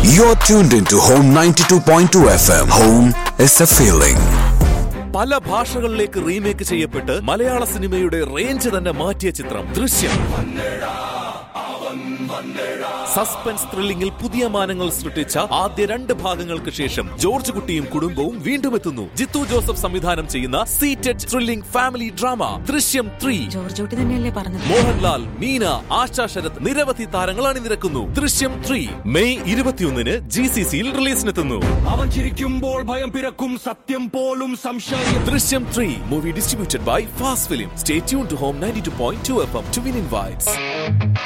You're tuned into Home 92.2 FM. Home is a feeling. പല ഭാഷകളിലേക്ക് remake ചെയ്യപ്പെട്ട് മലയാള സിനിമയുടെ range തന്നെ മാറ്റിയ ചിത്രം ദൃശ്യം. സസ്പെൻസ് ത്രില്ലിംഗിൽ പുതിയ മാനങ്ങൾ സൃഷ്ടിച്ച ആദ്യ 2 ഭാഗങ്ങൾക്ക് ശേഷം ജോർജ് കുട്ടിയും കുടുംബവും വീണ്ടും എത്തുന്നു. ജിത്തു ജോസഫ് സംവിധാനം ചെയ്യുന്ന സീറ്റഡ് ത്രില്ലിംഗ് ഫാമിലി ഡ്രാമ ദൃശ്യം 3. ജോർജ് കുട്ടി തന്നെയല്ലേ പറഞ്ഞത്? മോഹൻലാൽ, മീന, ആശാ ശരത് നിരവധി താരങ്ങൾ അണിനിരക്കുന്നു. ദൃശ്യം 3 മെയ് 21 GCCയിൽ റിലീസിനെത്തുന്നു. അവൻ ചിരിക്കുമ്പോൾ ഭയം പിറക്കും, സത്യം പോലും സംശയം. ദൃശ്യം 3 movie distributed by fast film. Stay tuned to Home 92.2 FM to win invites.